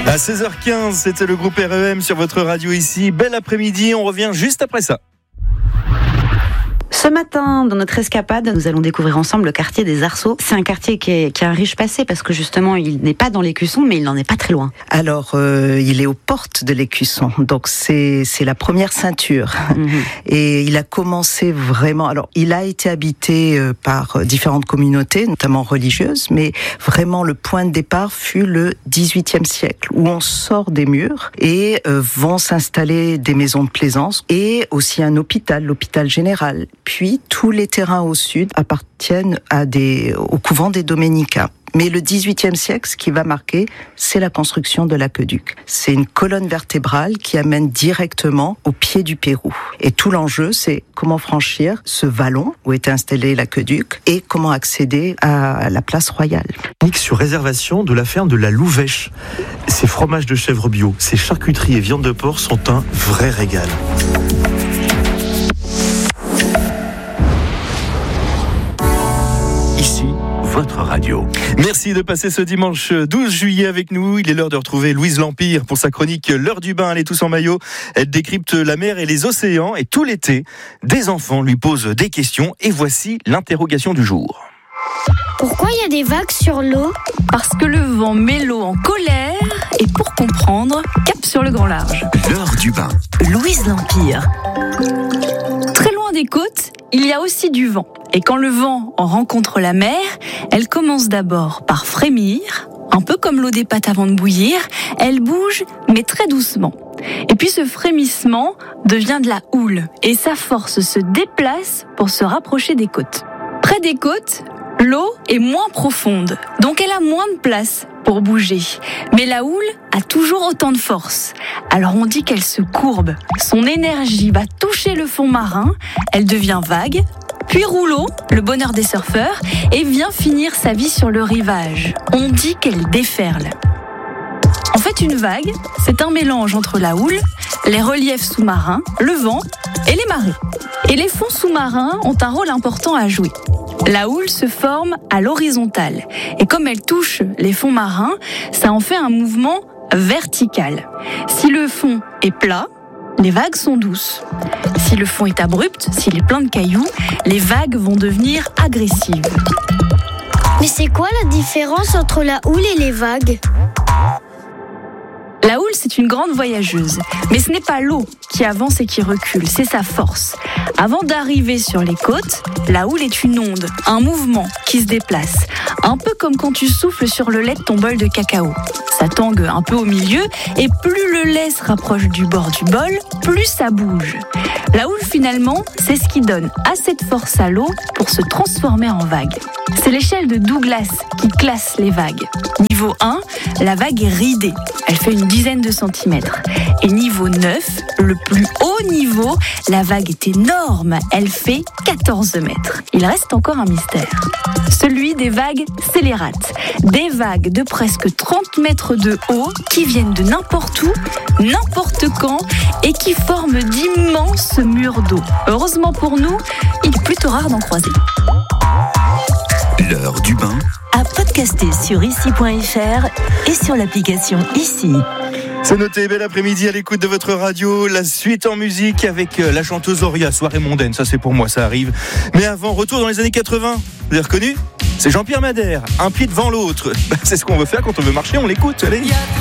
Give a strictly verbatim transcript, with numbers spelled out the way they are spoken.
À seize heures quinze, c'était le groupe R E M sur votre radio ici. Bel après-midi, on revient juste après ça. Ce matin, dans notre escapade, nous allons découvrir ensemble le quartier des Arceaux. C'est un quartier qui, est, qui a un riche passé parce que justement, il n'est pas dans l'Écusson, mais il n'en est pas très loin. Alors, euh, il est aux portes de l'Écusson, donc c'est c'est la première ceinture. Mmh. Et il a commencé vraiment. Alors, il a été habité euh, par différentes communautés, notamment religieuses, mais vraiment le point de départ fut le dix-huitième siècle, où on sort des murs et euh, vont s'installer des maisons de plaisance et aussi un hôpital, l'hôpital général. Puis tous les terrains au sud appartiennent à des, au couvent des Dominicains. Mais le dix-huitième siècle, ce qui va marquer, c'est la construction de l'aqueduc. C'est une colonne vertébrale qui amène directement au pied du Pérou. Et tout l'enjeu, c'est comment franchir ce vallon où était installé l'aqueduc et comment accéder à la place royale. Sur réservation de la ferme de la Louvèche. Ces fromages de chèvre bio, ces charcuteries et viandes de porc sont un vrai régal. Votre radio. Merci de passer ce dimanche douze juillet avec nous. Il est l'heure de retrouver Louise Lampire pour sa chronique L'heure du bain. Elle est tous en maillot. Elle décrypte la mer et les océans. Et tout l'été, des enfants lui posent des questions. Et voici l'interrogation du jour. Pourquoi il y a des vagues sur l'eau ? Parce que le vent met l'eau en colère. Et pour comprendre, cap sur le grand large. L'heure du bain. Louise Lampire. Très loin des côtes, il y a aussi du vent. Et quand le vent en rencontre la mer, elle commence d'abord par frémir, un peu comme l'eau des pâtes avant de bouillir. Elle bouge, mais très doucement. Et puis ce frémissement devient de la houle. Et sa force se déplace pour se rapprocher des côtes. Près des côtes, l'eau est moins profonde, donc elle a moins de place pour bouger. Mais la houle a toujours autant de force. Alors on dit qu'elle se courbe. Son énergie va toucher le fond marin, elle devient vague, puis rouleau, le bonheur des surfeurs, et vient finir sa vie sur le rivage. On dit qu'elle déferle. En fait, une vague, c'est un mélange entre la houle, les reliefs sous-marins, le vent et les marées. Et les fonds sous-marins ont un rôle important à jouer. La houle se forme à l'horizontale. Et comme elle touche les fonds marins, ça en fait un mouvement vertical. Si le fond est plat, les vagues sont douces. Si le fond est abrupt, s'il est plein de cailloux, les vagues vont devenir agressives. Mais c'est quoi la différence entre la houle et les vagues ? La houle, c'est une grande voyageuse. Mais ce n'est pas l'eau qui avance et qui recule, c'est sa force. Avant d'arriver sur les côtes, la houle est une onde, un mouvement qui se déplace. Un peu comme quand tu souffles sur le lait de ton bol de cacao. Ça tangue un peu au milieu et plus le lait se rapproche du bord du bol, plus ça bouge. La houle, finalement, c'est ce qui donne assez de force à l'eau pour se transformer en vague. C'est l'échelle de Douglas qui classe les vagues. Niveau un, la vague est ridée. Elle fait une dizaine de centimètres. Et niveau neuf, le plus haut niveau, la vague est énorme. Elle fait quatorze mètres. Il reste encore un mystère. Celui des vagues scélérates. Des vagues de presque trente mètres de haut qui viennent de n'importe où, n'importe quand et qui forment d'immenses murs d'eau. Heureusement pour nous, il est plutôt rare d'en croiser. L'heure du bain. À podcaster sur ici point f r et sur l'application Ici. C'est noté, bel après-midi à l'écoute de votre radio. La suite en musique avec la chanteuse Auria, soirée mondaine. Ça, c'est pour moi, ça arrive. Mais avant, retour dans les années quatre-vingts. Vous avez reconnu ? C'est Jean-Pierre Madère, un pied devant l'autre. C'est ce qu'on veut faire quand on veut marcher, on l'écoute. Allez.